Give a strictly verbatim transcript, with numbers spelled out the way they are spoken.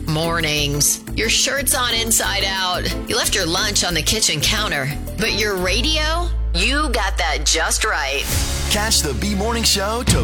Mornings. Your shirt's on inside out. You left your lunch on the kitchen counter. But your radio? You got that just right. Catch the B Morning Show to